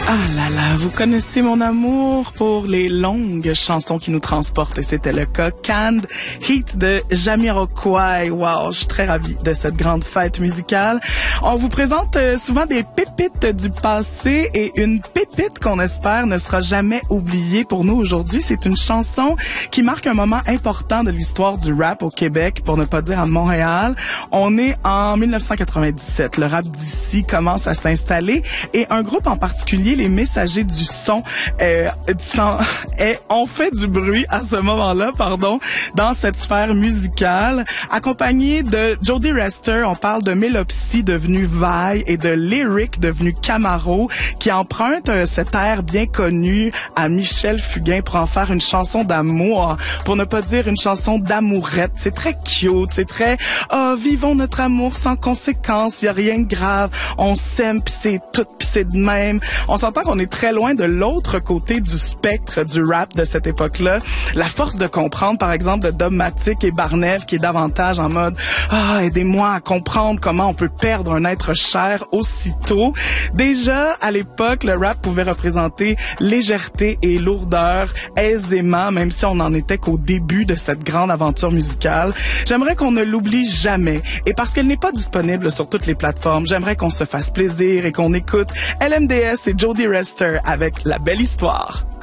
Ah là là, vous connaissez mon amour pour les longues chansons qui nous transportent et c'était le cas. Canned Heat de Jamiroquai. Wow, je suis très ravie de cette grande fête musicale. On vous présente souvent des pépites du passé et une pépite qu'on espère ne sera jamais oubliée pour nous aujourd'hui. C'est une chanson qui marque un moment important de l'histoire du rap au Québec, pour ne pas dire à Montréal. On est en 1997. Le rap d'ici commence à s'installer et un groupe en particulier, les Messagers du son, ont fait du bruit à ce moment-là, dans cette sphère musicale. Accompagné de Jody Rester, on parle de Mélopsie devenu Vaille et de Lyric devenu Camaro, qui emprunte cet air bien connu à Michel Fugain pour en faire une chanson d'amour, pour ne pas dire une chanson d'amourette. C'est très cute, c'est très vivons notre amour sans conséquence, y a rien de grave, on s'aime pis c'est tout pis c'est de même. On s'entend qu'on est très loin de l'autre côté du spectre du rap de cette époque-là. La force de comprendre, par exemple, de Dogmatic et Barnève, qui est davantage en mode aidez-moi à comprendre comment on peut perdre un être cher aussitôt. Déjà, à l'époque, le rap pouvait représenter légèreté et lourdeur aisément, même si on n'en était qu'au début de cette grande aventure musicale. J'aimerais qu'on ne l'oublie jamais. Et parce qu'elle n'est pas disponible sur toutes les plateformes, j'aimerais qu'on se fasse plaisir et qu'on écoute LMDS et Jody Rester avec La Belle Histoire.